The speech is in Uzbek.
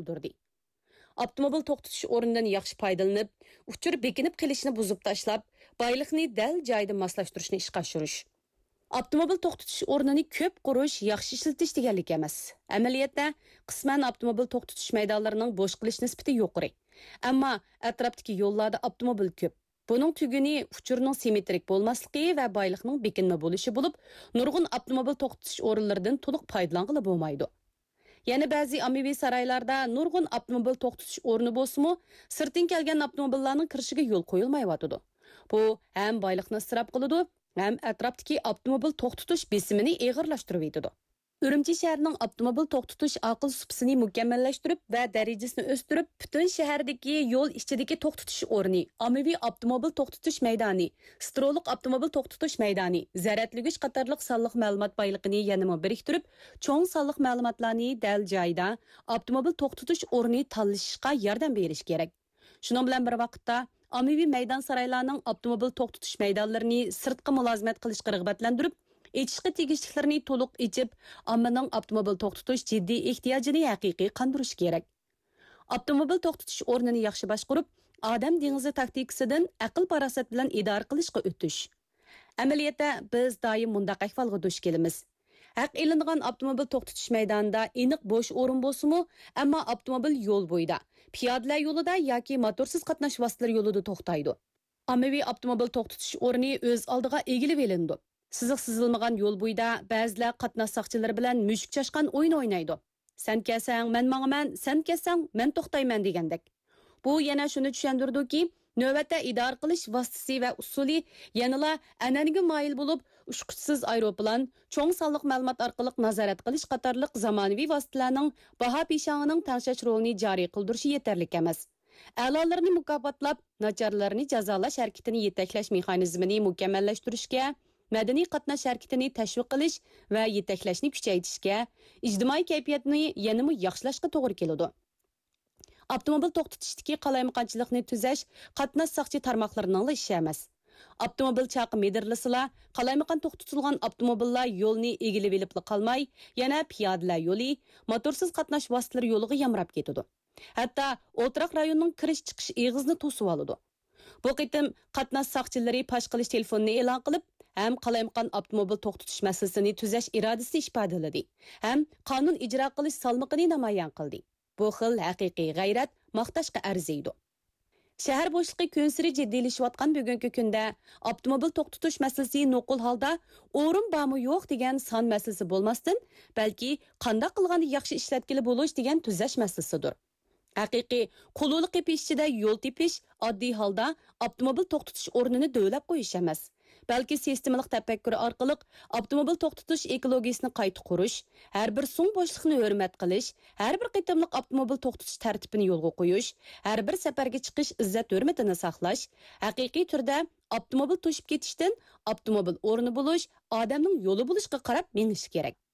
qildirdi. Avtomobil to'xtatish o'rnidan yaxshi foydalanib, uchur bekinib qilishni buzib tashlab, boyliqni dal joyida moslashtirishni ishga oshirish. Avtomobil to'xtatish o'rnini ko'p qurish yaxshi ishlatish deganlik emas. Amaliyotda qisman avtomobil to'xtatish maydonlarining bo'sh qilish nisbati yuqori. Ammo atrofdagi yo'llarda avtomobil ko'p. Buning tuguni uchurning simmetrik bo'lmasligi va boyliqning bekinma bo'lishi bo'lib, nurg'un avtomobil to'xtatish o'rinlaridan to'liq foydalanqili bo'lmaydi. Yana ba'zi ommaviy saroylarda nurg'un avtomobil to'xtatish o'rni bo'lsa-mu, sirtdan kelgan avtomobillarning kirishiga yo'l qo'yilmayotidi. Bu ham boyliqni isrof qiladi, ham atrofdagi avtomobil to'xtatish besimini og'irlashtirib etadi. Urumchi shahrining avtomobil to'xtatish aql supsini mukammallashtirib va darajasini o'stirib, butun shahardagi yo'l ichidagi to'xtatish o'rni, ommaviy avtomobil to'xtatish maydoni, stroliq avtomobil to'xtatish maydoni, zaratligich qatorliq sonliq ma'lumot boyligini yanama biriktirib, cho'ng sonliq ma'lumotlarni dal joyida avtomobil to'xtatish o'rni tanlashga yordam berish kerak. Shuning bilan bir vaqtda ommaviy maydon saroylarning avtomobil to'xtatish maydonlarini sirtqi mulozimat qilishga rag'batlantirib, etishga tegishliklarini to'liq ichib, ommaning avtomobil to'xtatish jiddiy ehtiyojini haqiqiy qondirish kerak. Avtomobil to'xtatish o'rnini yaxshi boshqarib, odam dengizi taktikasidan aql farosat bilan idora qilishga o'tish. Amaliyotda biz doim mundaq ahvolga duch kelamiz. Haq elingan avtomobil to'xtatish maydonida aniq bo'sh o'rin bo'lsa-mu, ammo avtomobil yo'l bo'yida, piyodalar yo'lida yoki motorsiz qatnash vositalari yo'lida to'xtaydi. Ommaviy avtomobil to'xtatish o'rni o'z oldiga egilib olindi. Siziq sizilmagan yo'l bo'yida ba'zilar qatnash soqchilari bilan mushuk chashqan o'yin o'ynaydi. Sen kelsang, men mangman, sen kelsang, men to'xtayman degandek. Bu yana shuni tushundirdiki, navbatda idora qilish vositasi va usuli yanala an'anaga moyil bo'lib, ushquchsiz aeroplan, cho'ng sonliq ma'lumot orqali nazorat qilish qatorliq zamonaviy vositalarning baho peshonining tangshash rolini joriy qildirishi yetarlik emas. A'lolarni mukofotlab, nacharlarni jazolash harakatini yetaklash mexanizmini mukammallashtirishga, madaniy qatnash harakatini tashviq qilish va yetaklashni kuchaytirishga, ijtimoiy kayfiyatni yanada yaxshilashga to'g'ri keladi. Avtomobil to'xtatishdagi qalaymaqonchilikni tuzash qatnash soqchi tarmoqlarining ishi emas. Avtomobil chaqi medirlasila, qalaymaqon to'xtatilgan avtomobillar yo'lni egilib olib qolmay, yana piyodalar yo'li, motorsiz qatnash vositalari yo'liga yamrab ketadi. Hatto o'tiraq rayonning kirish-chiqish eg'izni to'sib oladi. Bu qitim qatnash soqchilari pash qilish telefonini e'lon qilib, ham qalaymaqon avtomobil to'xtatish masalasini tuzash irodasini ifodaladi, ham qonun ijro qilish salmoqini namoyon qildi. Bu xil haqiqiy g'ayrat maqtashga arziydi. Shahar bo'shliqi kunsiri jiddiylashayotgan bugungi kunda avtomobil to'xtatish masalasi nuqul holda o'rin bormi yo'q degan son masalasi bo'lmasdan, balki qanday qilganda yaxshi ishlatkili bo'lish degan tuzash masalasidir. Haqiqiy qulluq ichida yo'l tepish oddiy holda avtomobil to'xtatish o'rnini davlab qo'yish emas. Balki sistemalik tafakkur orqali avtomobil to'xtatish ekologiyasini qayta qurish, har bir so'ng bo'shliqni hurmat qilish, har bir qitimliq avtomobil to'xtatish tartibini yo'lga qo'yish, har bir safarga chiqish izzat hurmatini saqlash, haqiqiy turda avtomobil to'shib ketishdan avtomobil o'rni bo'lish, odamning yo'li bo'lishga qarab menish kerak.